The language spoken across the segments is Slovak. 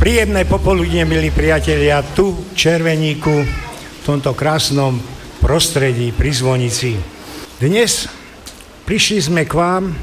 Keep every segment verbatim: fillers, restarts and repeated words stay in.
Príjemné popoludne, milí priatelia, tu v Červeníku, v tomto krásnom prostredí pri zvonici. Dnes prišli sme k vám,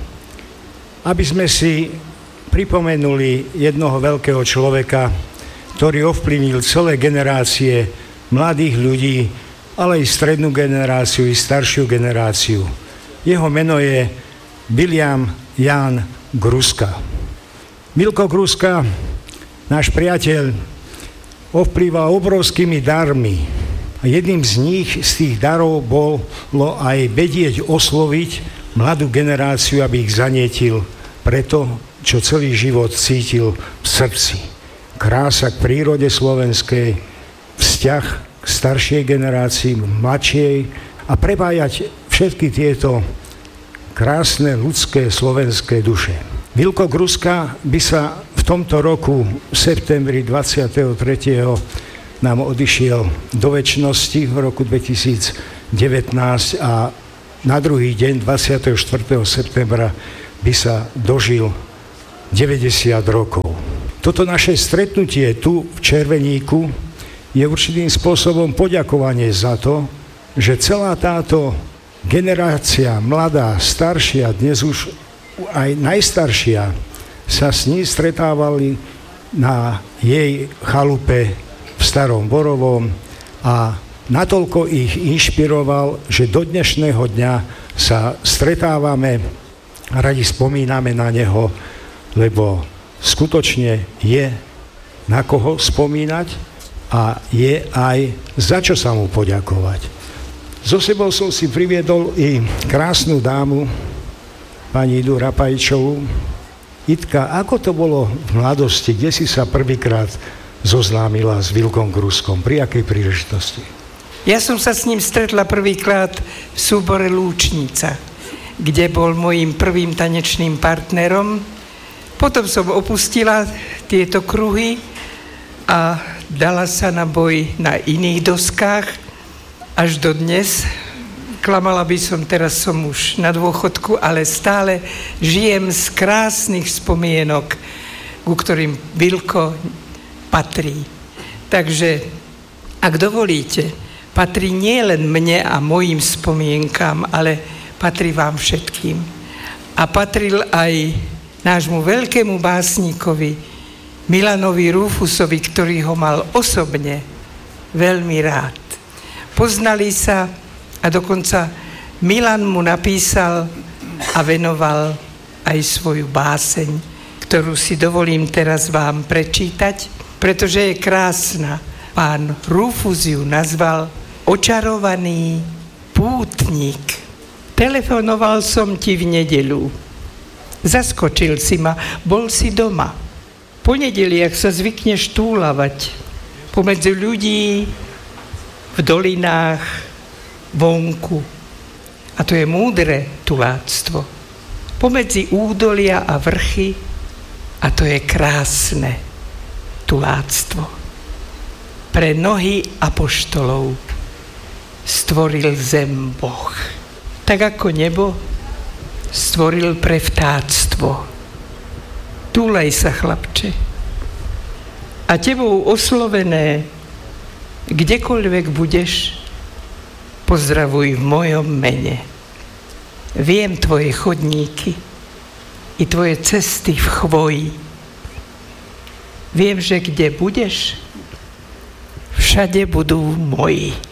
aby sme si pripomenuli jednoho veľkého človeka, ktorý ovplyvnil celé generácie mladých ľudí, ale i strednú generáciu, i staršiu generáciu. Jeho meno je William Jan Gruska. Milko Gruska, náš priateľ, ovplyval obrovskými darmi. A jedným z nich, z tých darov, bolo aj vedieť osloviť mladú generáciu, aby ich zanietil preto, čo celý život cítil v srdci. Krása k prírode slovenskej, vzťah k staršej generácii, mladšej a prepájať všetky tieto krásne ľudské slovenské duše. Vilko Gruska by sa v tomto roku, v septembri dvadsiateho tretieho nám odišiel do večnosti v roku dvetisícdevätnásť a na druhý deň, dvadsiateho štvrtého septembra, by sa dožil deväťdesiat rokov. Toto naše stretnutie tu v Červeníku je určitým spôsobom poďakovanie za to, že celá táto generácia, mladá, staršia, dnes už aj najstaršia, sa s ní stretávali na jej chalupe v Starom Borovom a natoľko ich inšpiroval, že do dnešného dňa sa stretávame a radi spomíname na neho, lebo skutočne je na koho spomínať a je aj za čo sa mu poďakovať. So sebou som si priviedol i krásnu dámu, pani Idu Rapajčovú. Itka, ako to bolo v mladosti? Kde si sa prvýkrát zoznámila s Vilkom Gruskom? Pri akej príležitosti? Ja som sa s ním stretla prvýkrát v súbore Lúčnica, kde bol mojím prvým tanečným partnerom. Potom som opustila tieto kruhy a dala sa na boj na iných doskách až do dnes. Klamala by som, teraz som už na dôchodku, ale stále žijem z krásnych spomienok, ku ktorým Vilko patrí. Takže, ak dovolíte, patrí nie len mne a mojim spomienkam, ale patrí vám všetkým. A patril aj nášmu veľkému básnikovi Milanovi Rufusovi, ktorý ho mal osobne veľmi rád. Poznali sa a dokonca Milan mu napísal a venoval aj svoju báseň, ktorú si dovolím teraz vám prečítať, pretože je krásna. Pán Rufus ju nazval Očarovaný pútnik. Telefonoval som ti v nedeľu. Zaskočil si ma, bol si doma. Po nedeliach sa zvykneš túlavať pomedzi ľudí, v dolinách, vonku. A to je múdre tuláctvo. Pomedzi údolia a vrchy, a to je krásne tuláctvo. Pre nohy apoštolov stvoril zem Boh. Tak ako nebo stvoril pre vtáctvo. Túlaj sa, chlapče. A tebou oslovené, kdekoľvek budeš, pozdravuj v mojom mene. Viem tvoje chodníky i tvoje cesty v chvoji. Viem, že kde budeš, všade budú moji.